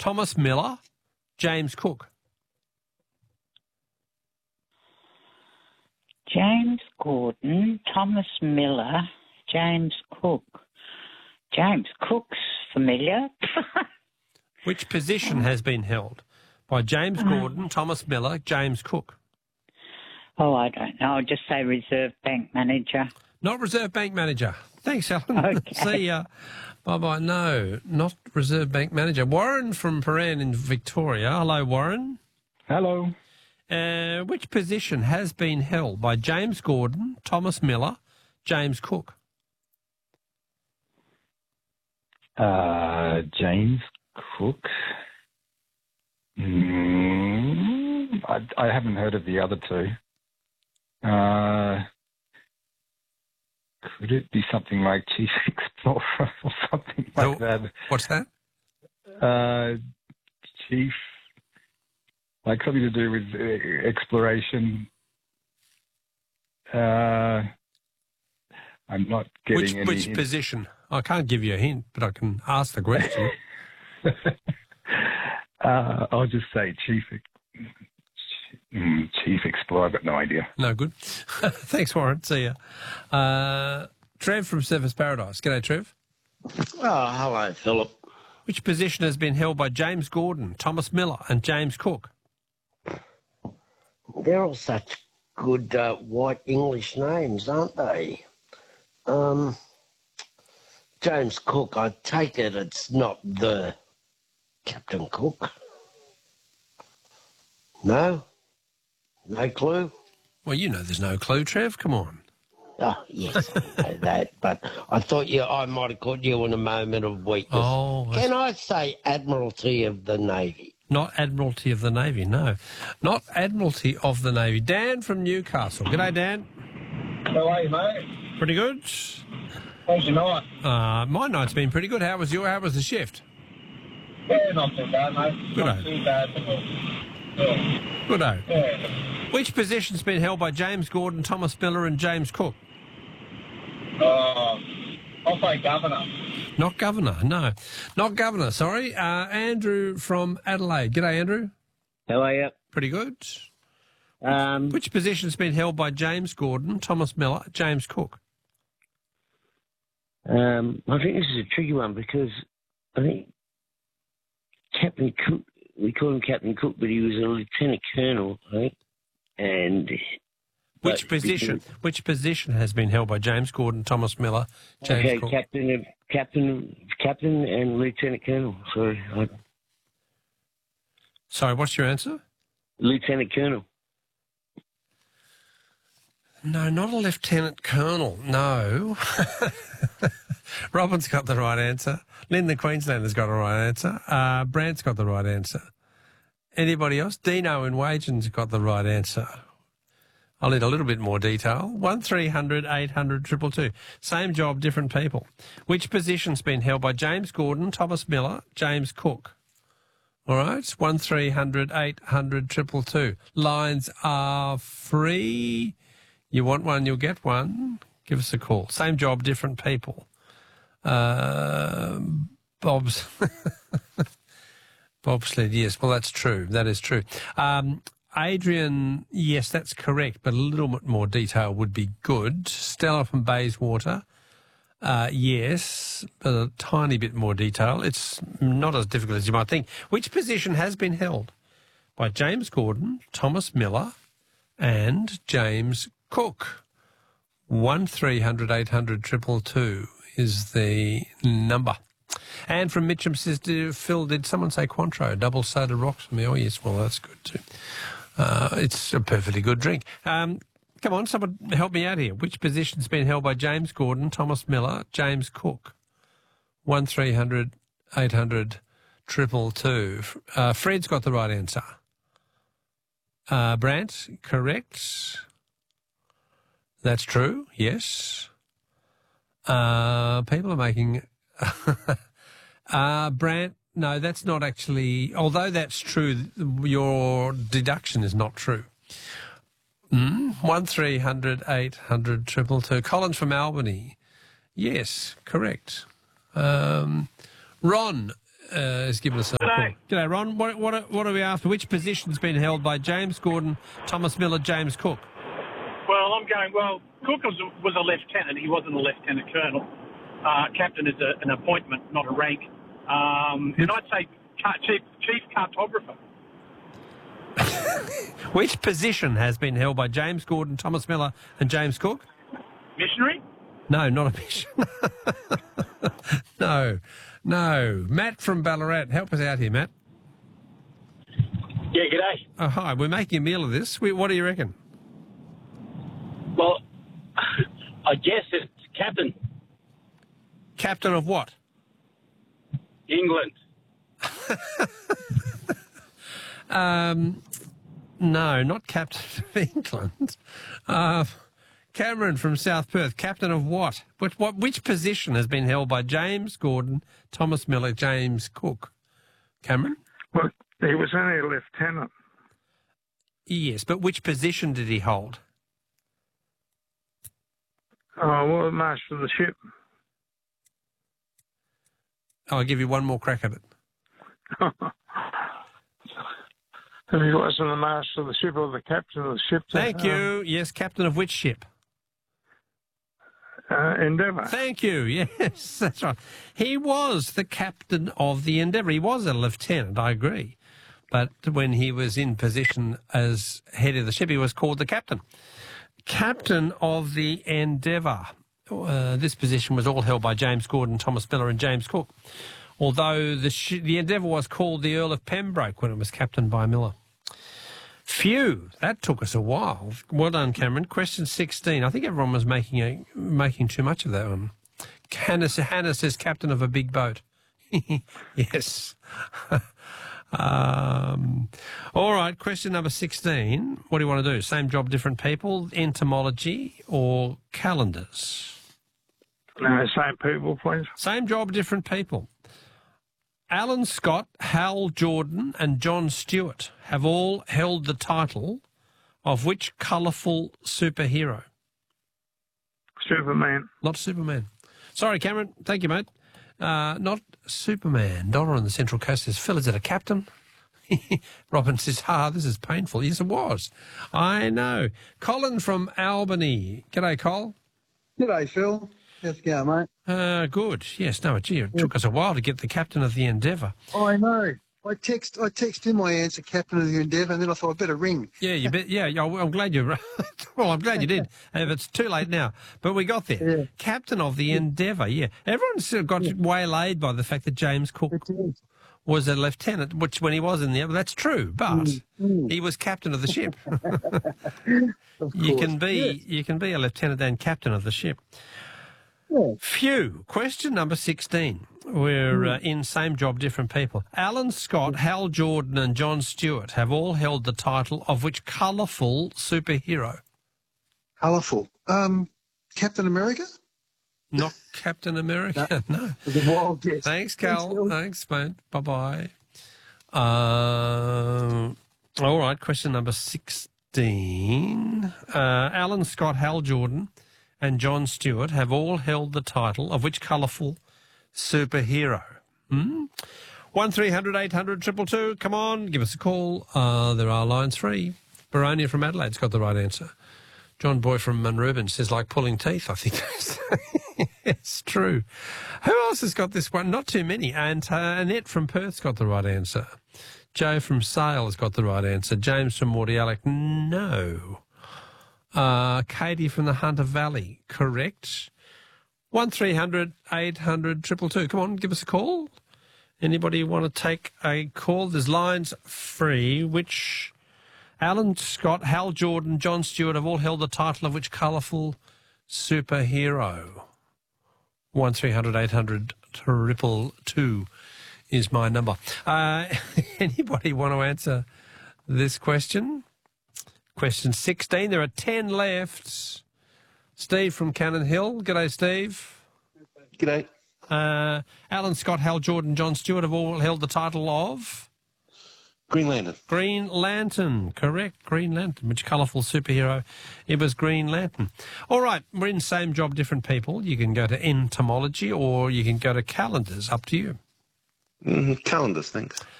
Thomas Miller, James Cook. James Gordon, Thomas Miller, James Cook. James Cook's familiar. Which position has been held by James Gordon, Thomas Miller, James Cook? Oh, I don't know. I'll just say Reserve Bank Manager. Not Reserve Bank Manager. Thanks, Helen. Okay. See ya. Bye-bye. No, not Reserve Bank Manager. Warren from Paran in Victoria. Hello, Warren. Hello. Which position has been held by James Gordon, Thomas Miller, James Cook? James Cook. I haven't heard of the other two. Could it be something like Chief Explorer or something like that? What's that? Chief, like something to do with exploration. I'm not getting any Which hint. position? I can't give you a hint, but I can ask the question. I'll just say Chief Explorer, but no idea. No good. Thanks, Warren. See ya. Trev from Surfers Paradise. G'day, Trev. Oh, hello, Philip. Which position has been held by James Gordon, Thomas Miller and James Cook? They're all such good white English names, aren't they? James Cook, I take it it's not the Captain Cook? No? No clue? Well, you know there's no clue, Trev. Come on. Oh, yes, I know that, but I thought I might have caught you in a moment of weakness. Oh, Can I say Admiralty of the Navy? Not Admiralty of the Navy, no. Not Admiralty of the Navy. Dan from Newcastle. G'day, Dan. How are you, mate? Pretty good. How's your night? My night's been pretty good. How was the shift? Yeah, not too bad, mate. Good Not day. too bad at all. Yeah. Good-o. Yeah. Which position's been held by James Gordon, Thomas Miller and James Cook? I'll say Governor. Not Governor, no. Not Governor, sorry. Andrew from Adelaide. G'day, Andrew. How are you? Pretty good. Which position's been held by James Gordon, Thomas Miller, James Cook? I think this is a tricky one because I think Captain Cook, we call him Captain Cook, but he was a lieutenant colonel, I think. And Which position has been held by James Gordon, Thomas Miller, James Cook? Captain and lieutenant colonel. Sorry, what's your answer? Lieutenant colonel. No, not a lieutenant colonel. No. Robin's got the right answer. Lynn the Queenslander's got the right answer. Brant's got the right answer. Anybody else? Dino in Wagen's got the right answer. I'll need a little bit more detail. 1300 800 222. Same job, different people. Which position's been held by James Gordon, Thomas Miller, James Cook? All right, 1300 800 222. Lines are free. You want one, you'll get one. Give us a call. Same job, different people. Bob's bobsled, yes. Well, that's true. That is true. Adrian, yes, that's correct, but a little bit more detail would be good. Stella from Bayswater, yes, but a tiny bit more detail. It's not as difficult as you might think. Which position has been held by James Gordon, Thomas Miller and James Cook? 1300 800 222 is the number. And from Mitcham says, Phil, did someone say Cointreau? Double soda rocks for me. Oh, yes, well, that's good too. It's a perfectly good drink. Come on, someone help me out here. Which position's been held by James Gordon, Thomas Miller, James Cook? 1300 800 222. Fred's got the right answer. Brant, correct. That's true, yes. People are making... Brant, no, that's not actually... Although that's true, your deduction is not true. 1300 800 222. Collins from Albany. Yes, correct. Ron has given us a call. G'day, Ron. What are we after? Which position's been held by James Gordon, Thomas Miller, James Cook? Well, I'm going, Cook was a lieutenant. He wasn't a lieutenant colonel. Captain is an appointment, not a rank. And I'd say chief cartographer. Which position has been held by James Gordon, Thomas Miller and James Cook? Missionary? No, not a mission. No. Matt from Ballarat. Help us out here, Matt. Yeah, g'day. Oh, hi. We're making a meal of this. What do you reckon? Well, I guess it's captain. Captain of what? England. No, not Captain of England. Cameron from South Perth. Captain of what? Which position has been held by James Gordon, Thomas Miller, James Cook? Cameron? Well, he was only a lieutenant. Yes, but which position did he hold? Oh, well, the master of the ship. I'll give you one more crack at it. And he wasn't the master of the ship or the captain of the ship. Thank you. Yes, captain of which ship? Endeavour. Thank you. Yes, that's right. He was the captain of the Endeavour. He was a lieutenant, I agree. But when he was in position as head of the ship, he was called the captain. Captain of the Endeavour. This position was all held by James Gordon, Thomas Miller and James Cook. Although the Endeavour was called the Earl of Pembroke when it was captained by Miller. Phew, that took us a while. Well done, Cameron. Question 16. I think everyone was making too much of that one. Hannah says captain of a big boat. Yes. All right, question number 16. What do you want to do? Same job, different people, entomology or calendars? No, same people, please. Same job, different people. Alan Scott, Hal Jordan and John Stewart have all held the title of which colourful superhero? Superman. Not Superman. Sorry, Cameron. Thank you, mate. Not Superman. Donna on the Central Coast says, Phil, is it a captain? Robin says, this is painful. Yes, it was. I know. Colin from Albany. G'day, Col. G'day, Phil. How's it going, mate? Good. Yes, no, it took us a while to get the captain of the Endeavour. I know. I text him my answer, captain of the Endeavour, and then I thought I'd better ring. Yeah, you bet. Yeah, I'm glad you. Well, I'm glad you did. It's too late now, but we got there. Yeah. Captain of the Endeavour. Yeah, everyone's sort of got waylaid by the fact that James Cook was a lieutenant, which when he was in the, that's true, but he was captain of the ship. You can be a lieutenant and captain of the ship. Yeah. Phew. Question number 16. We're in same job, different people. Alan Scott, Hal Jordan and John Stewart have all held the title of which colourful superhero? Colourful. Captain America? Not Captain America, no. Wild guess. Thanks, Cal. Thanks, mate. Bye-bye. All right, question number 16. Alan Scott, Hal Jordan and John Stewart have all held the title of which colourful superhero? 1300 800 222. Come on, give us a call. There are lines free. Baronia from Adelaide's got the right answer. John Boy from Munrubin says like pulling teeth. I think it's true. Who else has got this one? Not too many. And Annette from Perth's got the right answer. Joe from Sale has got the right answer. James from Mordialloc, no. Katie from the Hunter Valley, correct. 1300 800 222. Come on, give us a call. Anybody want to take a call? There's lines free, which Alan Scott, Hal Jordan, John Stewart have all held the title of which colourful superhero? 1300 800 222 is my number. Anybody want to answer this question? Question 16. There are 10 left. Steve from Cannon Hill. G'day, Steve. G'day. Alan Scott, Hal Jordan, John Stewart have all held the title of? Green Lantern. Green Lantern. Correct. Green Lantern. Which colourful superhero? It was Green Lantern. All right. We're in same job, different people. You can go to entomology or you can go to calendars. Up to you. Calendars, thanks.